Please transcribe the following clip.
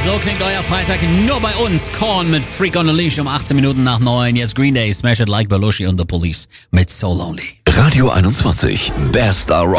So klingt euer Freitag nur bei uns. Korn mit Freak on a Leash um 18 Minuten nach 9. Jetzt Green Day, Smash It Like Belushi und The Police mit So Lonely. Radio 21, bester Rock.